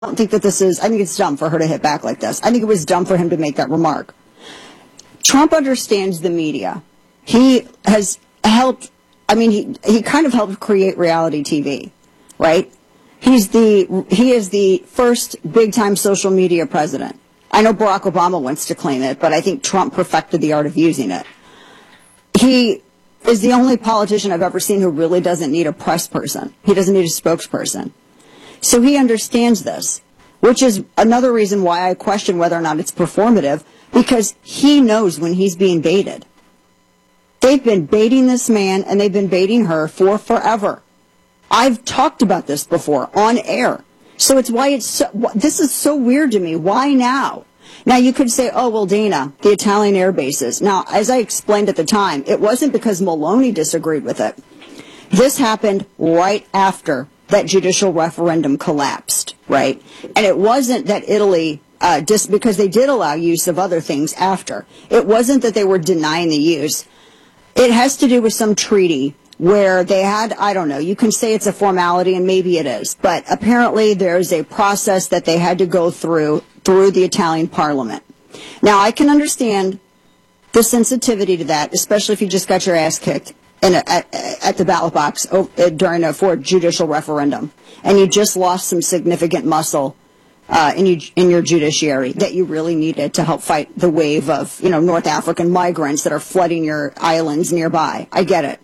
don't think that I think it's dumb for her to hit back like this. I think it was dumb for him to make that remark. Trump understands the media. He has helped, he kind of helped create reality TV, right? He is the first big-time social media president. I know Barack Obama wants to claim it, but I think Trump perfected the art of using it. He is the only politician I've ever seen who really doesn't need a press person. He doesn't need a spokesperson. So he understands this, which is another reason why I question whether or not it's performative, because he knows when he's being baited. They've been baiting this man, and they've been baiting her for forever. I've talked about this before on air. So it's why this is so weird to me. Why now? Now, you could say, oh, well, Dana, the Italian air bases. Now, as I explained at the time, it wasn't because Maloney disagreed with it. This happened right after that judicial referendum collapsed, right? And it wasn't that Italy, just because they did allow use of other things after. It wasn't that they were denying the use. It has to do with some treaty where they had, I don't know, you can say it's a formality, and maybe it is, but apparently there's a process that they had to go through the Italian parliament. Now, I can understand the sensitivity to that, especially if you just got your ass kicked at the ballot box during a judicial referendum, and you just lost some significant muscle in your judiciary that you really needed to help fight the wave of, North African migrants that are flooding your islands nearby. I get it.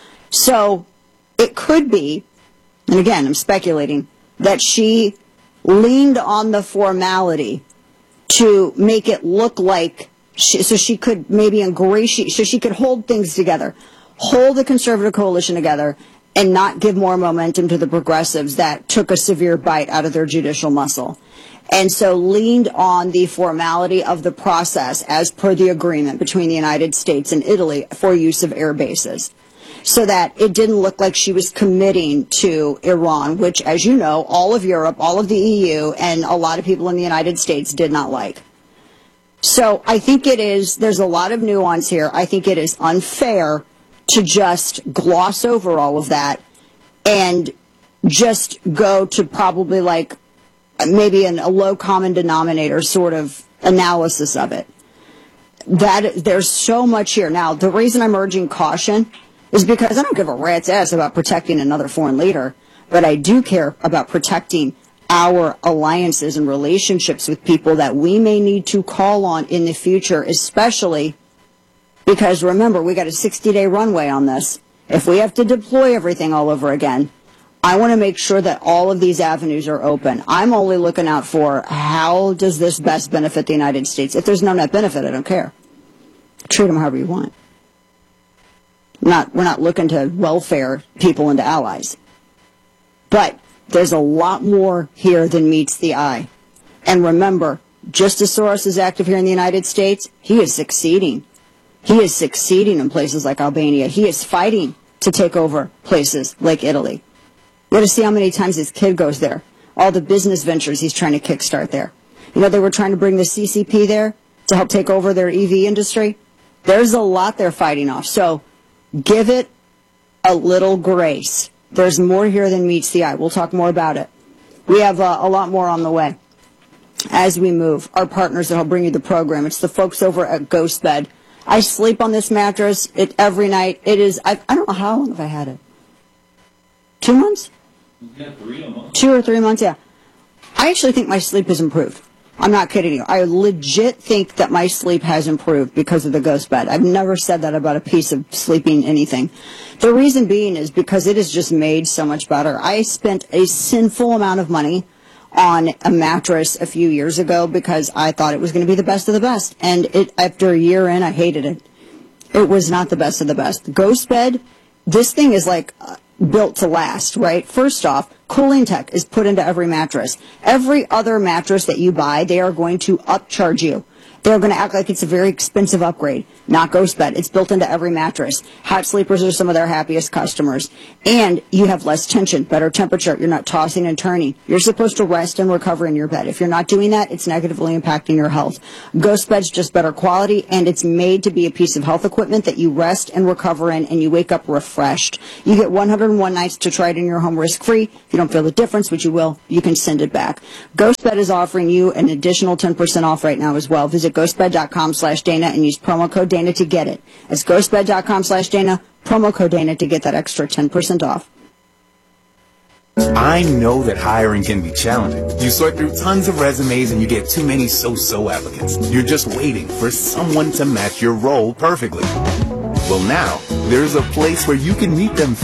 So it could be, and again, I'm speculating, that she leaned on the formality to make it look like, so she could maybe ingratiate, so she could hold things together, hold the conservative coalition together, and not give more momentum to the progressives that took a severe bite out of their judicial muscle. And so leaned on the formality of the process as per the agreement between the United States and Italy for use of air bases, so that it didn't look like she was committing to Iran, which, as you know, all of Europe, all of the EU, and a lot of people in the United States did not like. So I think there's a lot of nuance here. I think it is unfair to just gloss over all of that and just go to probably like maybe a low common denominator sort of analysis of it. There's so much here. Now, the reason I'm urging caution is because I don't give a rat's ass about protecting another foreign leader, but I do care about protecting our alliances and relationships with people that we may need to call on in the future, especially because, remember, we got a 60-day runway on this. If we have to deploy everything all over again, I want to make sure that all of these avenues are open. I'm only looking out for how does this best benefit the United States. If there's no net benefit, I don't care. Treat them however you want. We're not looking to welfare people into allies. But there's a lot more here than meets the eye. And remember, just as Soros is active here in the United States, he is succeeding. He is succeeding in places like Albania. He is fighting to take over places like Italy. You got to see how many times his kid goes there. All the business ventures he's trying to kickstart there. They were trying to bring the CCP there to help take over their EV industry. There's a lot they're fighting off. So give it a little grace. There's more here than meets the eye. We'll talk more about it. We have a lot more on the way as we move. Our partners that will bring you the program. It's the folks over at GhostBed. I sleep on this mattress every night. It is, I don't know how long have I had it. 2 months? Yeah, 3 a month. 2 or 3 months, yeah. I actually think my sleep has improved. I'm not kidding you. I legit think that my sleep has improved because of the GhostBed. I've never said that about a piece of sleeping anything. The reason being is because it is just made so much better. I spent a sinful amount of money on a mattress a few years ago because I thought it was going to be the best of the best. And after a year in, I hated it. It was not the best of the best. GhostBed, this thing is like built to last, right? First off, cooling tech is put into every mattress. Every other mattress that you buy, they are going to upcharge you. They're going to act like it's a very expensive upgrade. Not GhostBed. It's built into every mattress. Hot sleepers are some of their happiest customers. And you have less tension, better temperature. You're not tossing and turning. You're supposed to rest and recover in your bed. If you're not doing that, it's negatively impacting your health. GhostBed's just better quality, and it's made to be a piece of health equipment that you rest and recover in, and you wake up refreshed. You get 101 nights to try it in your home risk-free. If you don't feel the difference, which you will, you can send it back. GhostBed is offering you an additional 10% off right now as well. Visit ghostbed.com/Dana and use promo code Dana to get it. It's ghostbed.com/Dana, promo code Dana to get that extra 10% off. I know that hiring can be challenging. You sort through tons of resumes and you get too many so-so applicants. You're just waiting for someone to match your role perfectly. Well, now, there's a place where you can meet them